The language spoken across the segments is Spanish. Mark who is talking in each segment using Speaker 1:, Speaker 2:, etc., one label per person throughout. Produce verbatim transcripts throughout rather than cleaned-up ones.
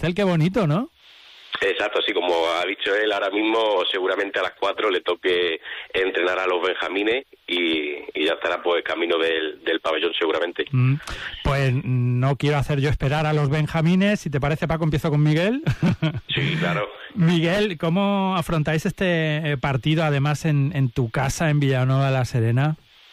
Speaker 1: Doncel, qué bonito, ¿no?
Speaker 2: Exacto, así como ha dicho él, ahora mismo seguramente a las cuatro le toque entrenar a los benjamines y, y ya estará pues camino del, del pabellón seguramente.
Speaker 1: Mm, pues no quiero hacer yo esperar a los benjamines. Si te parece, Paco, empiezo con Miguel.
Speaker 2: Sí, claro.
Speaker 1: Miguel, ¿cómo afrontáis este partido, además en, en tu casa, en Villanueva de la Serena?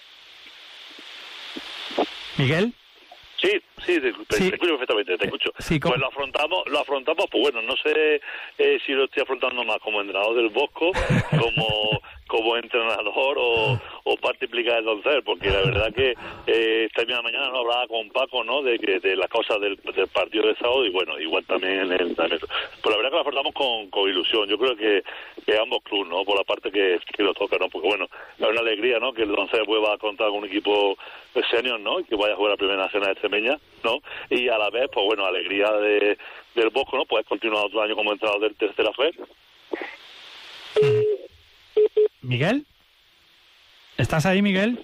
Speaker 1: Miguel.
Speaker 3: Sí, sí, te, te,
Speaker 1: sí.
Speaker 3: te escucho perfectamente, te escucho.
Speaker 1: Sí,
Speaker 3: pues lo afrontamos, lo afrontamos, pues bueno, no sé eh, si lo estoy afrontando más como entrenador del Bosco, como como entrenador o, o parte implicada del Doncel, porque la verdad que eh, esta misma mañana no hablaba con Paco, ¿no?, de que de las cosas del, del partido de sábado, y bueno, igual también en el entrenamiento. Pero la verdad que lo afrontamos con, con ilusión. Yo creo que, que ambos clubes, ¿no?, por la parte que, que lo toca, ¿no?, porque bueno, es una alegría, ¿no?, que el Doncel vuelva a contar con un equipo senior, ¿no?, y que vaya a jugar la primera nacional extremeña, ¿no?, y a la vez, pues bueno, alegría de, del Bosco, ¿no?, pues continuar otro año como entrenador del Tercera F E.
Speaker 1: ¿Miguel? ¿Estás ahí, Miguel?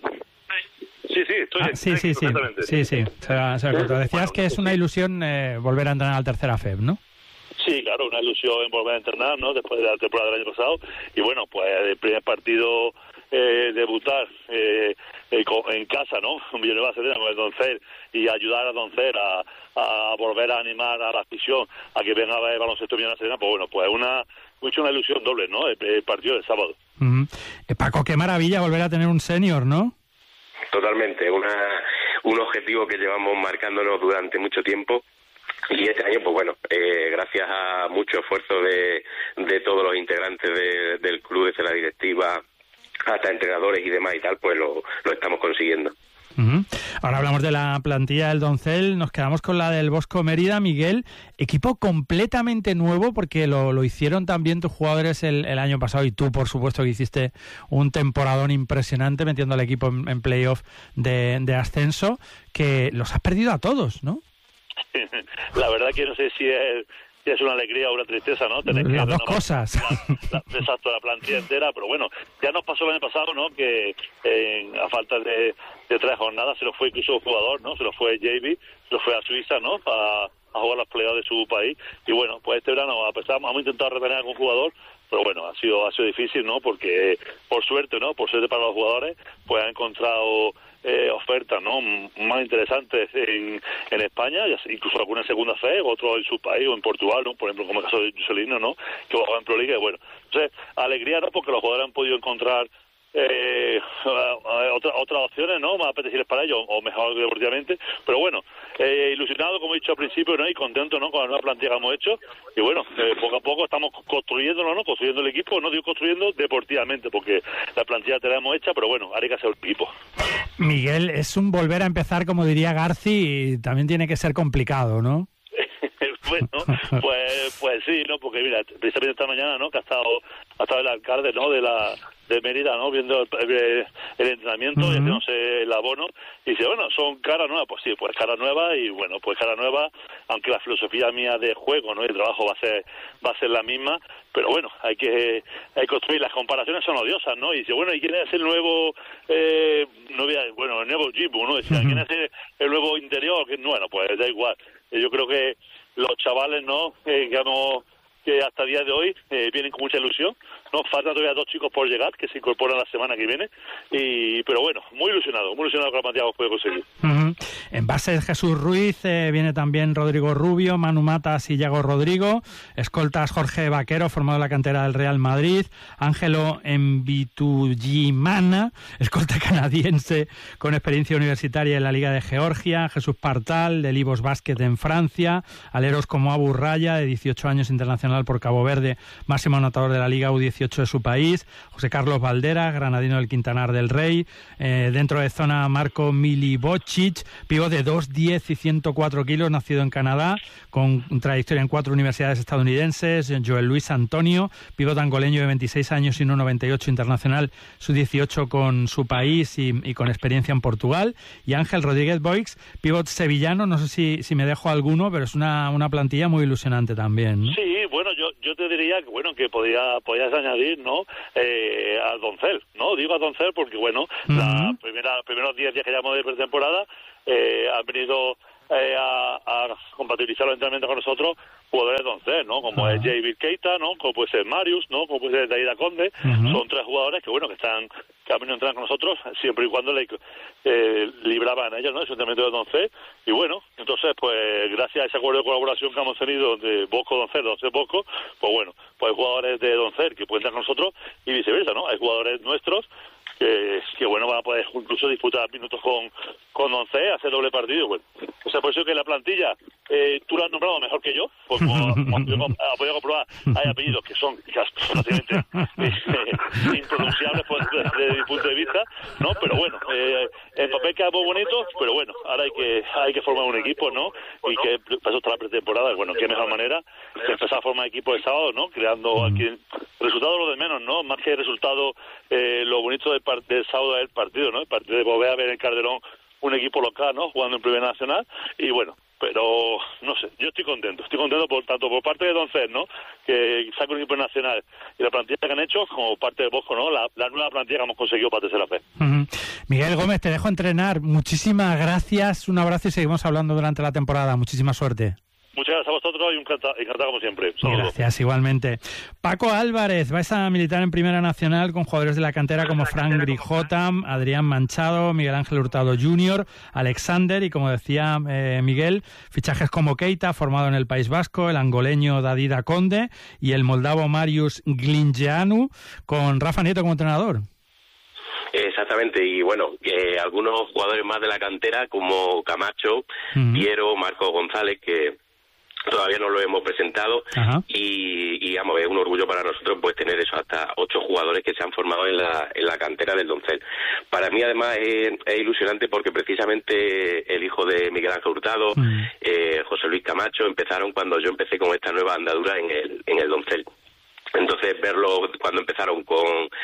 Speaker 3: Sí, sí, estoy
Speaker 1: ah, sí, sí, sí, sí, sí, se va, se va a contar. Decías que es una ilusión eh, volver a entrenar al Tercera F E, ¿no?
Speaker 3: Sí, claro, una ilusión en volver a entrenar, ¿no?, después de la temporada del año pasado, y bueno, pues el primer partido, eh, debutar eh, eh, en casa, ¿no?, en Villanueva Serena con el Doncel, y ayudar a Doncel a, a volver a animar a la afición a que venga a ver el baloncesto Villanueva Serena, pues bueno, pues una mucho una ilusión doble, ¿no?, el, el partido del sábado.
Speaker 1: Uh-huh. eh, Paco, qué maravilla volver a tener un senior, ¿no?
Speaker 2: Totalmente, una un objetivo que llevamos marcándonos durante mucho tiempo. Y este año, pues bueno, eh, gracias a mucho esfuerzo de, de todos los integrantes de, del club, desde la directiva hasta entrenadores y demás y tal, pues lo, lo estamos consiguiendo.
Speaker 1: Uh-huh. Ahora hablamos de la plantilla del Doncel, nos quedamos con la del Bosco Mérida. Miguel, equipo completamente nuevo, porque lo, lo hicieron también tus jugadores el, el año pasado, y tú, por supuesto, que hiciste un temporadón impresionante metiendo al equipo en, en playoff de, de ascenso, que los has perdido a todos, ¿no?
Speaker 3: La verdad que no sé si es, si es una alegría o una tristeza, ¿no? Tener
Speaker 1: Las
Speaker 3: que
Speaker 1: dos cosas.
Speaker 3: La, la, exacto, la plantilla entera, pero bueno, ya nos pasó el año pasado, ¿no?, que eh, a falta de, de tres jornadas se nos fue incluso un jugador, ¿no? Se nos fue J B, se nos fue a Suiza, ¿no?, a, a jugar las playoffs de su país, y bueno, pues este verano a pesar, hemos intentado retener a algún jugador, pero bueno, ha sido ha sido difícil, ¿no?, porque por suerte, ¿no?, por suerte para los jugadores, pues han encontrado Eh, ofertas, ¿no?, más interesantes en, en España, incluso alguna segunda fe, otro en su país o en Portugal, ¿no?, por ejemplo, como el caso de Juscelino, ¿no?, que va a jugar en Pro Liga, y bueno, entonces, alegría, ¿no?, porque los jugadores han podido encontrar eh, otras otras opciones, ¿no?, más apetecibles para ellos, o mejor deportivamente, pero bueno, eh, ilusionado, como he dicho al principio, ¿no?, y contento, ¿no?, con la nueva plantilla que hemos hecho, y bueno, eh, poco a poco estamos construyéndolo, ¿no?, construyendo el equipo, no digo construyendo deportivamente, porque la plantilla te la hemos hecha, pero bueno, hay que hacer el equipo.
Speaker 1: Miguel, es un volver a empezar, como diría Garci, y también tiene que ser complicado, ¿no?
Speaker 3: Bueno, pues pues sí, ¿no? Porque mira, precisamente esta mañana, ¿no?, que ha estado, ha estado el alcalde, ¿no?, de la de Mérida, ¿no?, viendo el, el, el entrenamiento, uh-huh, y haciéndose el abono, y dice, bueno, son caras nuevas, pues sí, pues caras nuevas, y bueno, pues caras nuevas, aunque la filosofía mía de juego, ¿no?, y el trabajo va a ser va a ser la misma, pero bueno, hay que hay que construir. Las comparaciones son odiosas, ¿no? Y dice, bueno, ¿y quién es el nuevo eh, no voy a, bueno, el nuevo Jibu, ¿no? Decía, ¿quién es el, el nuevo interior? Que bueno, pues da igual. Yo creo que los chavales, ¿no?, eh, que hemos que hasta el día de hoy eh, vienen con mucha ilusión. Nos faltan todavía dos chicos por llegar, que se incorporan la semana que viene, y pero bueno, muy ilusionado, muy ilusionado con la plantilla que puede conseguir.
Speaker 1: Uh-huh. En base de Jesús Ruiz eh, viene también Rodrigo Rubio, Manu Matas y Yago Rodrigo, escoltas Jorge Vaquero, formado en la cantera del Real Madrid, Ángelo Mbitujimana, escolta canadiense con experiencia universitaria en la Liga de Georgia, Jesús Partal, del Ibos Basket en Francia, aleros como Abu Raya, de dieciocho años, internacional por Cabo Verde, máximo anotador de la Liga U dieciocho de su país, José Carlos Valdera, granadino del Quintanar del Rey, eh, dentro de zona Marco Milivocic, pívot de dos diez y ciento cuatro kilos, nacido en Canadá, con trayectoria en cuatro universidades estadounidenses, Joel Luis Antonio, pívot angoleño de veintiséis años y uno noventa y ocho, internacional sub dieciocho con su país y, y con experiencia en Portugal, y Ángel Rodríguez Boix, pívot sevillano, no sé si, si me dejo alguno, pero es una, una plantilla muy ilusionante también, ¿no?
Speaker 3: Sí, bueno, yo yo te diría que bueno que podía podías añadir, ¿no?, eh, al Doncel, ¿no? Digo a Doncel porque bueno, uh-huh, la primera primeros diez días que llevamos de pretemporada eh, han venido eh, a, a compatibilizar los entrenamientos con nosotros jugadores de Doncel, ¿no? Como uh-huh. es Javier Keita, ¿no? Como puede ser Marius, ¿no? Como puede ser Daida Conde. Uh-huh. Son tres jugadores que, bueno, que están que han venido a entrenar con nosotros siempre y cuando le eh, libraban a ellos, ¿no? Ese entrenamiento de Doncel. Y bueno, entonces, pues gracias a ese acuerdo de colaboración que hemos tenido de Bosco Doncel, Doncel Bosco, pues bueno, pues hay jugadores de Doncel que pueden entrenar con nosotros y viceversa, ¿no? Hay jugadores nuestros que, que bueno, van a poder incluso disputar minutos con, con Doncel, hacer doble partido. Bueno, o sea, por eso que la plantilla, eh, tú lo has nombrado mejor que yo, porque como, como he podido comprobar, hay apellidos que son prácticamente eh, impronunciables desde mi punto de vista, ¿no? Pero bueno, eh, el papel queda muy bonito, pero bueno, ahora hay que hay que formar un equipo, ¿no? Y que para eso está la pretemporada. Bueno, qué mejor manera de empezar a formar equipo el sábado, ¿no? Creando aquí el resultado lo de menos, ¿no? Más que el resultado, eh, lo bonito del, part- del sábado es el partido, ¿no? El partido de volver a ver en Calderón un equipo local, ¿no? Jugando en Primera Nacional y bueno, pero no sé, yo estoy contento, estoy contento por tanto por parte de Doncel, ¿no? Que saca un equipo nacional y la plantilla que han hecho, como parte de Bosco, ¿no? La, la nueva plantilla que hemos conseguido para tercera fe.
Speaker 1: Uh-huh. Miguel Gómez, te dejo entrenar. Muchísimas gracias, un abrazo y seguimos hablando durante la temporada. Muchísima suerte.
Speaker 3: Muchas gracias a vosotros y un encantado, encantado como siempre. Saludos.
Speaker 1: Gracias, igualmente. Paco Álvarez, vais a militar en Primera Nacional con jugadores de la cantera como Frank Grijota, Adrián Manchado, Miguel Ángel Hurtado junior, Alexander y, como decía eh, Miguel, fichajes como Keita, formado en el País Vasco, el angoleño Daida Conde y el moldavo Marius Glingeanu, con Rafa Nieto como entrenador.
Speaker 2: Exactamente, y bueno, eh, algunos jugadores más de la cantera como Camacho, uh-huh. Piero, Marcos González, que todavía no lo hemos presentado. Uh-huh. y, y vamos, es un orgullo para nosotros pues tener eso, hasta ocho jugadores que se han formado en la en la cantera del Doncel. Para mí además es, es ilusionante porque precisamente el hijo de Miguel Ángel Hurtado, uh-huh. eh, José Luis Camacho, empezaron cuando yo empecé con esta nueva andadura en el en el Doncel. Entonces verlos cuando empezaron con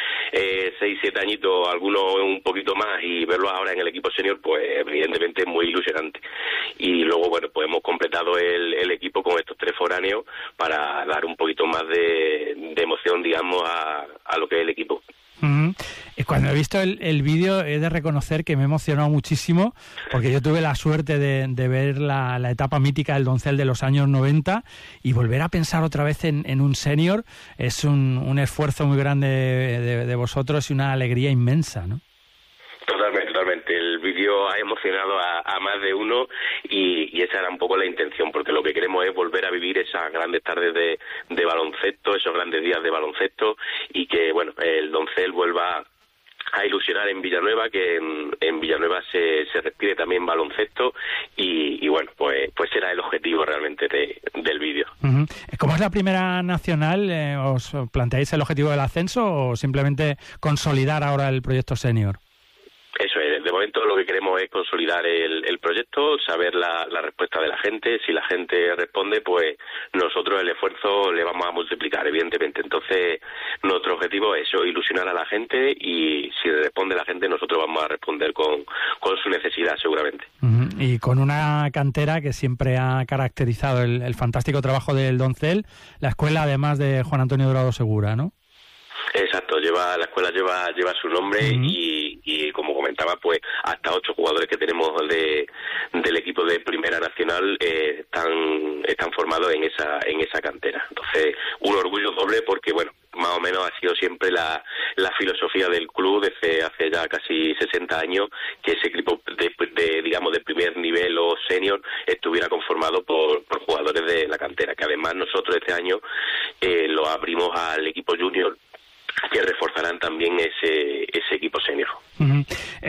Speaker 2: eh, seis, siete añitos, algunos un poquito más, y verlos ahora en el equipo senior, pues evidentemente es muy ilusionante. Y luego, bueno, pues hemos completado el, el equipo con estos tres foráneos para dar un poquito más de, de emoción, digamos, a, a lo que es el equipo.
Speaker 1: Uh-huh. Cuando he visto el, el vídeo he de reconocer que me he emocionado muchísimo porque yo tuve la suerte de, de ver la, la etapa mítica del Doncel de los años noventa y volver a pensar otra vez en, en un senior es un, un esfuerzo muy grande de, de, de vosotros y una alegría inmensa, ¿no?
Speaker 2: Totalmente, totalmente. El vídeo ha emocionado a, a más de uno y, y esa era un poco la intención, porque lo que queremos es volver a vivir esas grandes tardes de, de baloncesto, esos grandes días de baloncesto y que, bueno, el Doncel vuelva a ilusionar en Villanueva, que en, en Villanueva se, se respire también baloncesto y, y bueno, pues pues era el objetivo realmente de, del vídeo.
Speaker 1: Uh-huh. ¿Cómo es la Primera Nacional? Eh, ¿Os planteáis el objetivo del ascenso o simplemente consolidar ahora el proyecto senior?
Speaker 2: Eso es, de momento lo que queremos es consolidar el, el proyecto, saber la, la respuesta de la gente. Si la gente responde, pues nosotros el esfuerzo le vamos a multiplicar, evidentemente. Entonces, nuestro objetivo es eso, ilusionar a la gente y si responde la gente, nosotros vamos a responder con, con su necesidad, seguramente.
Speaker 1: Uh-huh. Y con una cantera que siempre ha caracterizado el, el fantástico trabajo del Doncel, la escuela además de Juan Antonio Dorado Segura, ¿no?
Speaker 2: Exacto, lleva la escuela lleva lleva su nombre uh-huh. y, y como comentaba, pues hasta ocho jugadores que tenemos de del equipo de Primera Nacional eh, están están formados en esa en esa cantera. Entonces, un orgullo doble porque bueno, más o menos ha sido siempre la la filosofía del club desde hace ya casi sesenta años que ese equipo de, de digamos de primer nivel o senior estuviera conformado por, por jugadores de la cantera, que además nosotros este año eh, lo abrimos al equipo junior, que reforzarán también ese ese equipo senior.
Speaker 1: Uh-huh.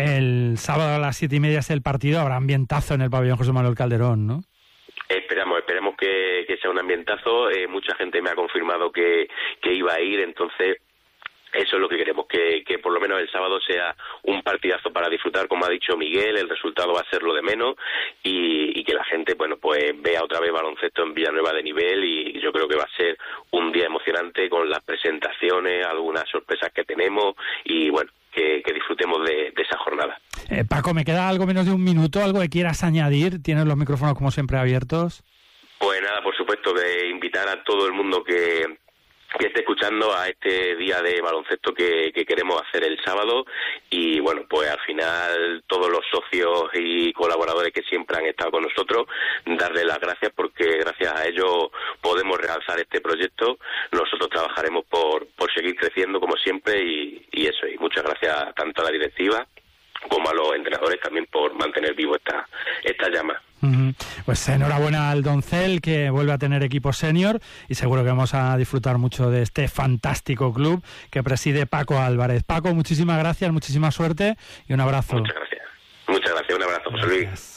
Speaker 1: El sábado a las siete y media es el partido, habrá ambientazo en el pabellón José Manuel Calderón, ¿no?
Speaker 2: Esperamos, esperemos que, que sea un ambientazo. Eh, mucha gente me ha confirmado que, que iba a ir, entonces eso es lo que queremos, que, que por lo menos el sábado sea un partidazo para disfrutar, como ha dicho Miguel, el resultado va a ser lo de menos y, y que la gente, bueno, pues vea otra vez baloncesto en Villanueva de nivel y yo creo que va a ser un día emocionante con las presentaciones, algunas sorpresas que tenemos y bueno, que, que disfrutemos de, de esa jornada.
Speaker 1: Eh, Paco, me queda algo menos de un minuto, algo que quieras añadir, tienes los micrófonos como siempre abiertos.
Speaker 2: Pues nada, por supuesto, de invitar a todo el mundo que que esté escuchando a este día de baloncesto que, que queremos hacer el sábado. Y bueno, pues al final todos los socios y colaboradores que siempre han estado con nosotros, darles las gracias, porque gracias a ellos podemos realzar este proyecto. Nosotros trabajaremos por, por seguir creciendo como siempre, y, y eso, y muchas gracias tanto a la directiva como a los entrenadores también por mantener vivo esta, esta llama.
Speaker 1: Uh-huh. Pues enhorabuena al Doncel, que vuelve a tener equipo senior, y seguro que vamos a disfrutar mucho de este fantástico club que preside Paco Álvarez. Paco, muchísimas gracias, muchísima suerte y un abrazo.
Speaker 2: Muchas gracias. Muchas gracias, un abrazo, José Luis.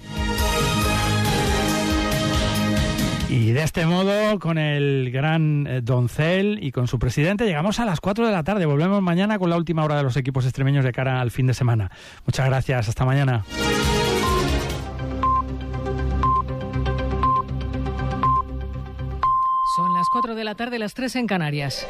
Speaker 1: Y de este modo, con el gran eh, Doncel y con su presidente, llegamos a las cuatro de la tarde. Volvemos mañana con la última hora de los equipos extremeños de cara al fin de semana. Muchas gracias, hasta mañana.
Speaker 4: Son las cuatro de la tarde, las tres en Canarias.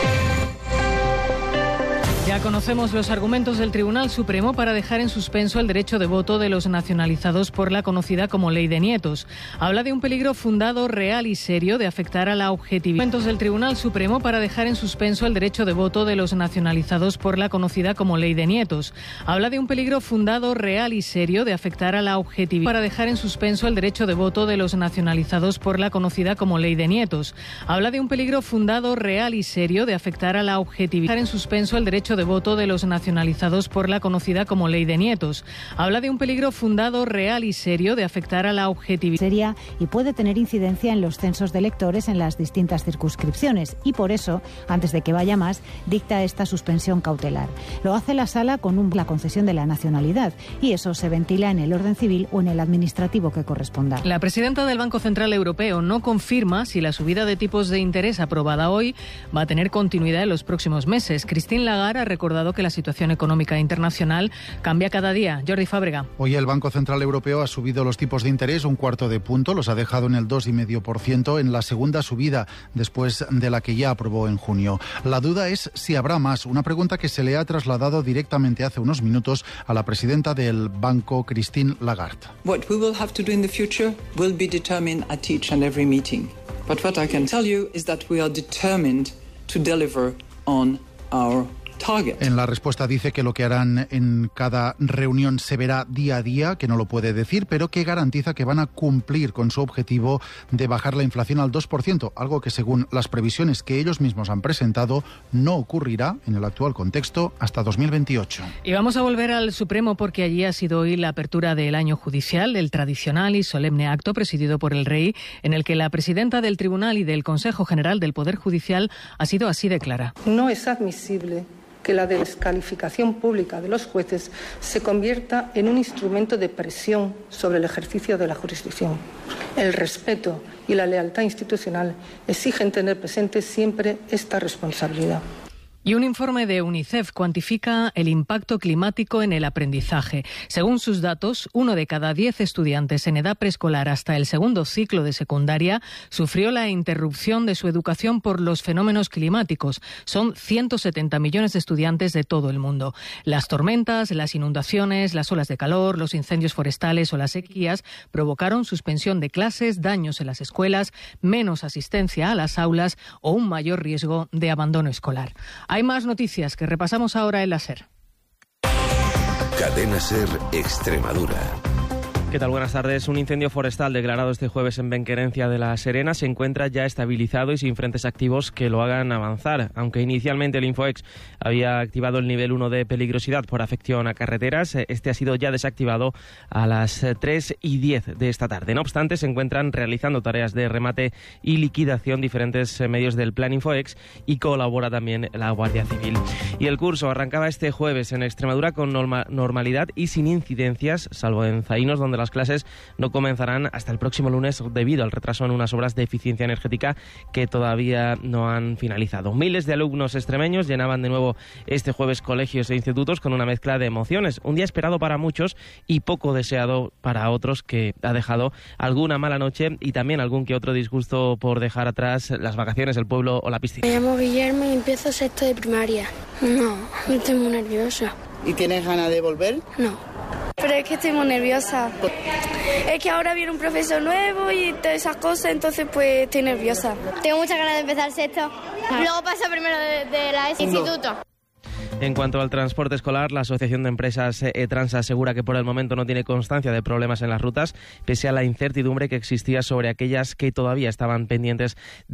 Speaker 4: Ya conocemos los argumentos del Tribunal Supremo para dejar en suspenso el derecho de voto de los nacionalizados por la conocida como Ley de Nietos. Habla de un peligro fundado, real y serio de afectar a la objetividad. Argumentos del Tribunal Supremo para dejar en suspenso el derecho de voto de los nacionalizados por la conocida como Ley de Nietos. Habla de un peligro fundado, real y serio de afectar a la objetividad. Para dejar en suspenso el derecho de voto de los nacionalizados por la conocida como Ley de Nietos. Habla de un peligro fundado, real y serio de afectar a la objetividad. Dejar en suspenso el derecho de voto de los nacionalizados por la conocida como Ley de Nietos. Habla de un peligro fundado, real y serio de afectar a la objetividad.
Speaker 5: Seria y puede tener incidencia en los censos de electores en las distintas circunscripciones, y por eso, antes de que vaya más, dicta esta suspensión cautelar. Lo hace la Sala con un, la concesión de la nacionalidad, y eso se ventila en el orden civil o en el administrativo que corresponda.
Speaker 4: La presidenta del Banco Central Europeo no confirma si la subida de tipos de interés aprobada hoy va a tener continuidad en los próximos meses. Christine Lagarde ha recordado que la situación económica internacional cambia cada día. Jordi Fábrega.
Speaker 6: Hoy el Banco Central Europeo ha subido los tipos de interés un cuarto de punto, los ha dejado en el dos coma cinco por ciento en la segunda subida después de la que ya aprobó en junio. La duda es si habrá más, una pregunta que se le ha trasladado directamente hace unos minutos a la presidenta del banco, Christine Lagarde.
Speaker 7: What we will have to do in the future will be determined at each and every meeting. But what I can tell you is that we are determined to deliver on our target.
Speaker 6: En la respuesta dice que lo que harán en cada reunión se verá día a día, que no lo puede decir, pero que garantiza que van a cumplir con su objetivo de bajar la inflación al dos por ciento, algo que según las previsiones que ellos mismos han presentado no ocurrirá en el actual contexto hasta dos mil veintiocho.
Speaker 4: Y vamos a volver al Supremo, porque allí ha sido hoy la apertura del año judicial, el tradicional y solemne acto presidido por el Rey, en el que la presidenta del Tribunal y del Consejo General del Poder Judicial ha sido así de clara.
Speaker 8: No es admisible que la descalificación pública de los jueces se convierta en un instrumento de presión sobre el ejercicio de la jurisdicción. El respeto y la lealtad institucional exigen tener presente siempre esta responsabilidad.
Speaker 4: Y un informe de UNICEF cuantifica el impacto climático en el aprendizaje. Según sus datos, uno de cada diez estudiantes en edad preescolar hasta el segundo ciclo de secundaria sufrió la interrupción de su educación por los fenómenos climáticos. Son ciento setenta millones de estudiantes de todo el mundo. Las tormentas, las inundaciones, las olas de calor, los incendios forestales o las sequías provocaron suspensión de clases, daños en las escuelas, menos asistencia a las aulas o un mayor riesgo de abandono escolar. Hay más noticias que repasamos ahora en la SER.
Speaker 9: Cadena SER Extremadura.
Speaker 10: ¿Qué tal? Buenas tardes. Un incendio forestal declarado este jueves en Benquerencia de la Serena se encuentra ya estabilizado y sin frentes activos que lo hagan avanzar. Aunque inicialmente el Infoex había activado el nivel uno de peligrosidad por afección a carreteras, este ha sido ya desactivado a las tres y diez de esta tarde. No obstante, se encuentran realizando tareas de remate y liquidación diferentes medios del Plan Infoex y colabora también la Guardia Civil. Y el curso arrancaba este jueves en Extremadura con norma- normalidad y sin incidencias, salvo en Zaínos, donde las clases no comenzarán hasta el próximo lunes debido al retraso en unas obras de eficiencia energética que todavía no han finalizado. Miles de alumnos extremeños llenaban de nuevo este jueves colegios e institutos con una mezcla de emociones. Un día esperado para muchos y poco deseado para otros, que ha dejado alguna mala noche y también algún que otro disgusto por dejar atrás las vacaciones, el pueblo o la piscina.
Speaker 11: Me llamo Guillermo y empiezo sexto de primaria. No, estoy muy nerviosa.
Speaker 12: ¿Y tienes ganas de volver?
Speaker 11: No. Pero Pues que estoy muy nerviosa. Es que ahora viene un profesor nuevo y todas esas cosas, entonces pues estoy nerviosa.
Speaker 12: Tengo muchas ganas de empezar sexto. Luego paso primero de, de la instituto.
Speaker 10: En cuanto al transporte escolar, la Asociación de Empresas E-Trans asegura que por el momento no tiene constancia de problemas en las rutas, pese a la incertidumbre que existía sobre aquellas que todavía estaban pendientes de